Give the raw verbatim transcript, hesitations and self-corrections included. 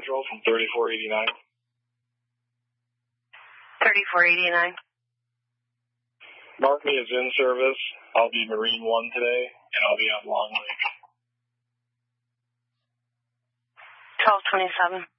schedule from thirty-four eighty-nine. thirty-four eighty-nine. Mark me as in service. I'll be Marine one today, and I'll be on Long Lake. twelve twenty-seven.